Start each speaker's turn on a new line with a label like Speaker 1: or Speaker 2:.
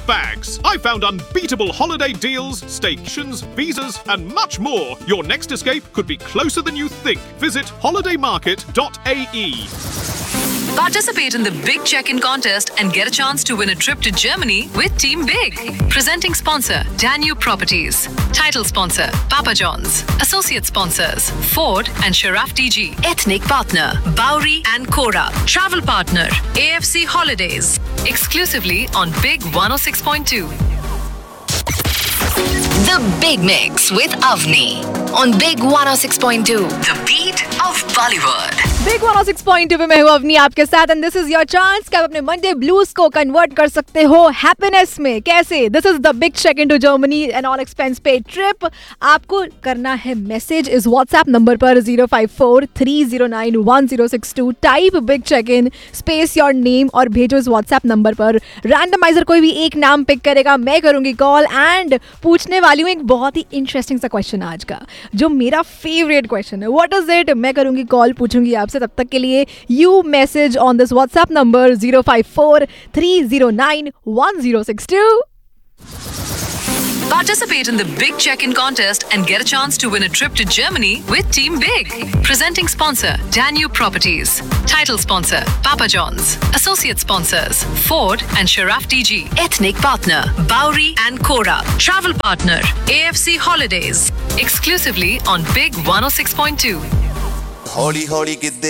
Speaker 1: bags. I found unbeatable holiday deals, staycations, visas, and much more. Your next escape could be closer than you think. Visit holidaymarket.ae.
Speaker 2: Participate in the Big Check-in contest and get a chance to win a trip to Germany with Team Big. Presenting sponsor, Danube Properties. Title sponsor, Papa John's. Associate sponsors, Ford and Sharaf DG. Ethnic partner, Bowery and Cora. Travel partner, AFC Holidays. Exclusively on Big 106.2. The Big Mix with Avni on Big 106.2. The beat of Bollywood.
Speaker 3: Big 106.2 पे मैं हूँ अवनी आपके साथ and this is your chance कि आप अपने Monday blues को convert कर सकते हो हैप्पीनेस में. कैसे? This is the big check in to Germany and all expense paid trip. आपको करना है मैसेज इस व्हाट्सएप नंबर पर 0543091062. Type big check in space your name और भेजो इस व्हाट्सएप नंबर पर. रैंडमाइजर कोई भी एक नाम पिक करेगा, मैं करूंगी कॉल एंड पूछने वाली हूँ एक बहुत ही इंटरेस्टिंग सा क्वेश्चन आज का, जो मेरा फेवरेट क्वेश्चन है. What is it? मैं करूंगी कॉल, पूछूंगी आपसे. तब तक के लिए you message on this WhatsApp number 0543091062.
Speaker 2: Participate in the Big Check-in contest and get a chance to win a trip to Germany with Team Big. Presenting sponsor, Danube Properties. Title sponsor, Papa John's. Associate sponsors, Ford and Sharaf DG. Ethnic partner, Bowery and Cora. Travel partner, AFC Holidays. Exclusively on Big 106.2.
Speaker 4: हौली हौली गिद्दे